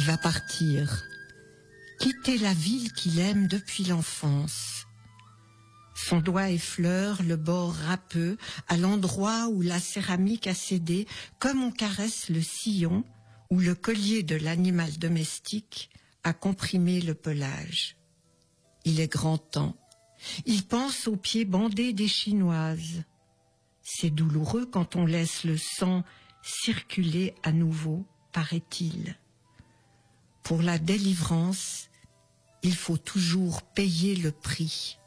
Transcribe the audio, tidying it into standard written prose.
Il va partir, quitter la ville qu'il aime depuis l'enfance. Son doigt effleure le bord râpeux à l'endroit où la céramique a cédé, comme on caresse le sillon où le collier de l'animal domestique a comprimé le pelage. Il est grand temps. Il pense aux pieds bandés des Chinoises. C'est douloureux quand on laisse le sang circuler à nouveau, paraît-il. Pour la délivrance, il faut toujours payer le prix.